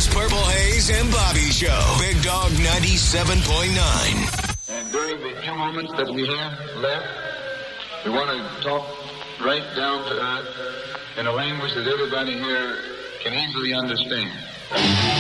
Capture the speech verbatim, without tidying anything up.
Chris Purple Haze and Bobby Show. Big Dog ninety-seven point nine. And during the few moments that we have left, we want to talk right down to earth in a language that everybody here can easily understand.